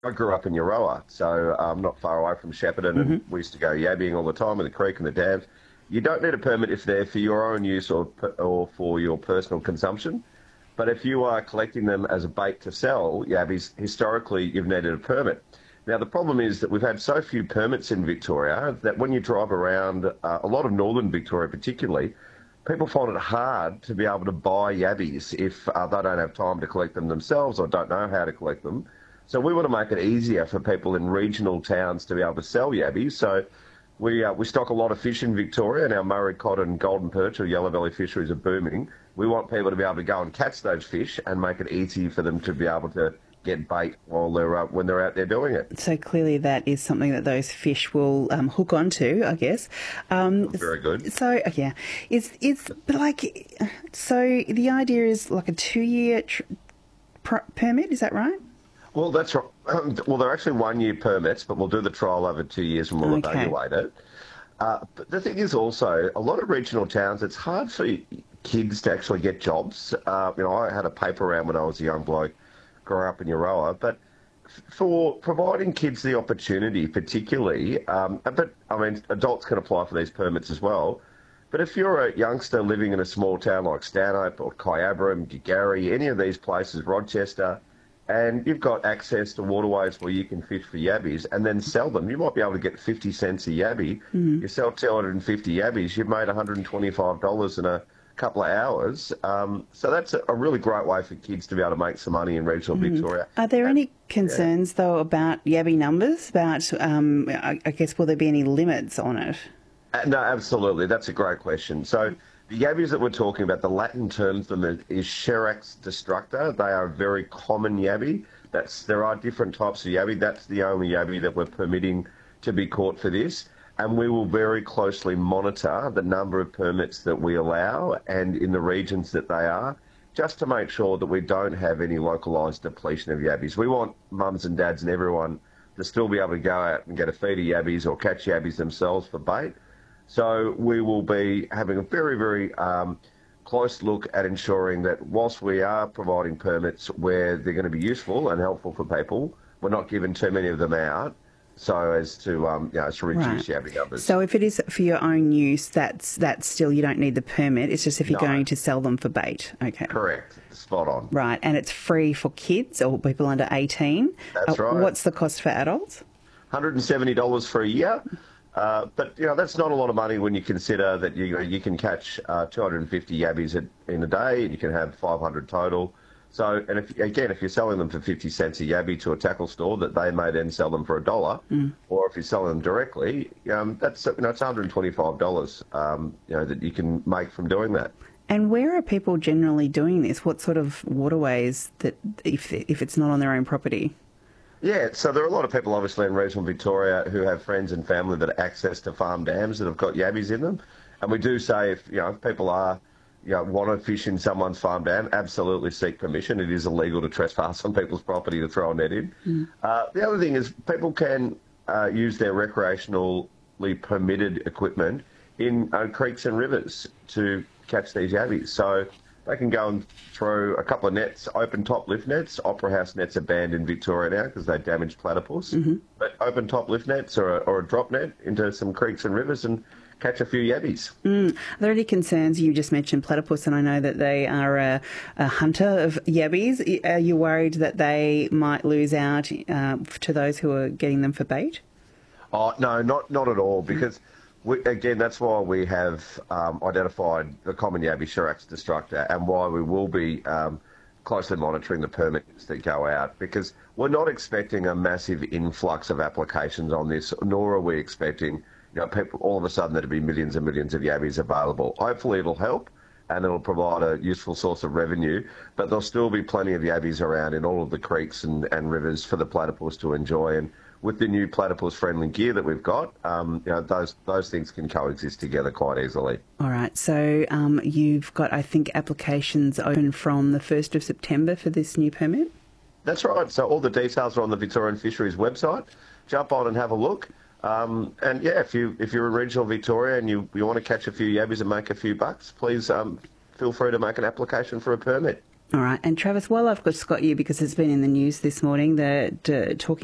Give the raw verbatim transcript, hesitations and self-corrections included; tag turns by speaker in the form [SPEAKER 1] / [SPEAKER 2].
[SPEAKER 1] I grew up in Euroa, so um, not far away from Shepparton,
[SPEAKER 2] Mm-hmm.
[SPEAKER 1] and we used to go yabbying all the time in the creek and the dams. You don't need a permit if they're for your own use or or for your personal consumption. But if you are collecting them as a bait to sell yabbies, historically you've needed a permit. Now the problem is that we've had so few permits in Victoria that when you drive around, uh, a lot of northern Victoria particularly, people find it hard to be able to buy yabbies if uh, they don't have time to collect them themselves or don't know how to collect them. So we want to make it easier for people in regional towns to be able to sell yabbies. So we uh, we stock a lot of fish in Victoria, and our Murray cod and golden perch or yellow belly fisheries are booming. We want people to be able to go and catch those fish and make it easy for them to be able to get bait while they're uh, when they're out there doing it.
[SPEAKER 2] So clearly that is something that those fish will um, hook onto, I guess. Um,
[SPEAKER 1] Very good.
[SPEAKER 2] So, uh, yeah, it's, it's but like, so the idea is like a two-year tr- pr- permit, is that right?
[SPEAKER 1] Well, that's right. Um, well, they're actually one-year permits, but we'll do the trial over two years and we'll
[SPEAKER 2] Okay.
[SPEAKER 1] evaluate it. Uh, but the thing is also, a lot of regional towns, it's hard for kids to actually get jobs. Uh, you know, I had a paper round when I was a young bloke, grew up in Euroa, but for providing kids the opportunity, particularly, um, but I mean, adults can apply for these permits as well. But if you're a youngster living in a small town like Stanhope or Kyabram, Gagari, any of these places, Rochester, and you've got access to waterways where you can fish for yabbies and then sell them, you might be able to get fifty cents a yabby.
[SPEAKER 2] Mm-hmm.
[SPEAKER 1] You sell two hundred fifty yabbies, you've made one hundred twenty-five dollars in a couple of hours. Um, so that's a, a really great way for kids to be able to make some money in regional
[SPEAKER 2] Mm-hmm.
[SPEAKER 1] Victoria.
[SPEAKER 2] Are there
[SPEAKER 1] And-
[SPEAKER 2] any concerns, though, about yabby numbers? About, um, I, I guess, will there be any limits on it?
[SPEAKER 1] Uh, No, absolutely. That's a great question. So the yabbies that we're talking about, the Latin term for them is Cherax destructa. They are a very common yabby. That's there are different types of yabby. That's the only yabby that we're permitting to be caught for this. And we will very closely monitor the number of permits that we allow and in the regions that they are, just to make sure that we don't have any localised depletion of yabbies. We want mums and dads and everyone to still be able to go out and get a feed of yabbies or catch yabbies themselves for bait. So we will be having a very, very um, close look at ensuring that whilst we are providing permits where they're going to be useful and helpful for people, we're not giving too many of them out so as to, um, you know, to reduce
[SPEAKER 2] Right.
[SPEAKER 1] yabby numbers.
[SPEAKER 2] So if it is for your own use, that's that's still, you don't need the permit. It's just if you're
[SPEAKER 1] No.
[SPEAKER 2] going to sell them for bait. Okay.
[SPEAKER 1] Correct. Spot on.
[SPEAKER 2] Right, and it's free for kids or people under eighteen.
[SPEAKER 1] That's
[SPEAKER 2] Uh,
[SPEAKER 1] right.
[SPEAKER 2] What's the cost for adults?
[SPEAKER 1] one hundred seventy dollars for a year. Uh, but, you know, that's not a lot of money when you consider that you you can catch uh, two hundred fifty yabbies a- in a day and you can have five hundred total. So, and if again, if you're selling them for fifty cents a yabby to a tackle store that they may then sell them for a dollar,
[SPEAKER 2] Mm.
[SPEAKER 1] or if you're selling them directly, um, that's, you know, it's one hundred twenty-five dollars, um, you know, that you can make from doing that.
[SPEAKER 2] And where are people generally doing this? What sort of waterways that, if if it's not on their own property?
[SPEAKER 1] Yeah, so there are a lot of people obviously in regional Victoria who have friends and family that have access to farm dams that have got yabbies in them. And we do say if, you know, if people are, you know, want to fish in someone's farm dam, absolutely seek permission. It is illegal to trespass on people's property to throw a net in.
[SPEAKER 2] Mm.
[SPEAKER 1] Uh, the other thing is people can uh, use their recreationally permitted equipment in uh, creeks and rivers to catch these yabbies. So they can go and throw a couple of nets, open top lift nets. Opera House nets are banned in Victoria now because they damage platypus.
[SPEAKER 2] Mm-hmm.
[SPEAKER 1] But open top lift nets or a, or a drop net into some creeks and rivers and catch a few yabbies.
[SPEAKER 2] Mm. Are there any concerns? You just mentioned platypus, and I know that they are a, a hunter of yabbies. Are you worried that they might lose out uh, to those who are getting them for bait?
[SPEAKER 1] Oh, no, not not at all, because, we, again, that's why we have um, identified the common yabby Cherax destructor and why we will be um, closely monitoring the permits that go out, because we're not expecting a massive influx of applications on this, nor are we expecting, you know, people all of a sudden there'll be millions and millions of yabbies available. Hopefully it'll help and it'll provide a useful source of revenue, but there'll still be plenty of yabbies around in all of the creeks and, and rivers for the platypus to enjoy. And with the new platypus-friendly gear that we've got, um, you know, those those things can coexist together quite easily.
[SPEAKER 2] All right. So um, you've got, I think, applications open from the first of September for this new permit?
[SPEAKER 1] That's right. So all the details are on the Victorian Fisheries website. Jump on and have a look. Um, and yeah, if you if you're in regional Victoria and you, you want to catch a few yabbies and make a few bucks, please um, feel free to make an application for a permit.
[SPEAKER 2] All right. And Travis, while I've just got you, because it's been in the news this morning, that uh, talking